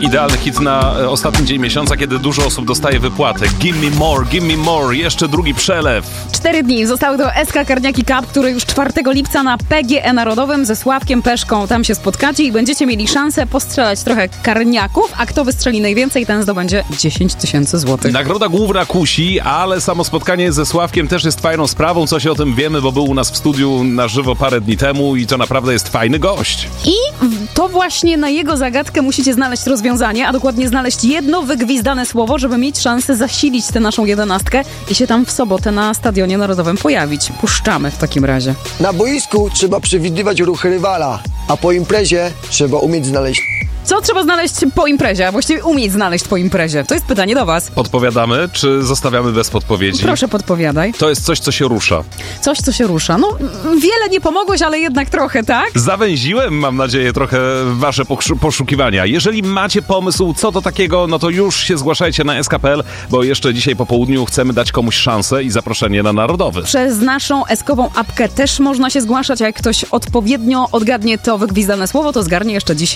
Idealny hit na ostatni dzień miesiąca, kiedy dużo osób dostaje wypłatę. Give me more, jeszcze drugi przelew. 4 dni zostały do SK Karniaki Cup, który już 4 lipca na PGE Narodowym ze Sławkiem Peszką tam się spotkacie i będziecie mieli szansę postrzelać trochę karniaków, a kto wystrzeli najwięcej, ten zdobędzie 10 000 złotych. Nagroda główna kusi, ale samo spotkanie ze Sławkiem też jest fajną sprawą, coś o tym wiemy, bo był u nas w studiu na żywo parę dni temu i to naprawdę jest fajny gość. I to właśnie na jego zagadkę musicie znaleźć rozwiązanie, a dokładnie znaleźć jedno wygwizdane słowo, żeby mieć szansę zasilić tę naszą 11 i się tam w sobotę na Stadionie Narodowym pojawić. Puszczamy w takim razie. Na boisku trzeba przewidywać ruchy rywala, a po imprezie trzeba umieć znaleźć. Co trzeba znaleźć po imprezie, a właściwie umieć znaleźć po imprezie? To jest pytanie do was. Podpowiadamy, czy zostawiamy bez podpowiedzi? Proszę podpowiadaj. To jest coś, co się rusza. Coś, co się rusza. No, wiele nie pomogłeś, ale jednak trochę, tak? Zawęziłem, mam nadzieję, trochę wasze poszukiwania. Jeżeli macie pomysł, co to takiego, no to już się zgłaszajcie na SK.pl, bo jeszcze dzisiaj po południu chcemy dać komuś szansę i zaproszenie na Narodowy. Przez naszą eskową apkę też można się zgłaszać, a jak ktoś odpowiednio odgadnie to wygwizdane słowo, to zgarnie jeszcze dziś